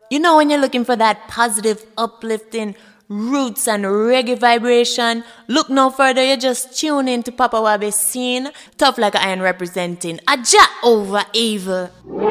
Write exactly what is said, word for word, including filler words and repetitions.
You know, when you're looking for that positive, uplifting roots and reggae vibration, look no further, you just tune in to Papa Wabe scene. Tough like iron representing Aja over evil.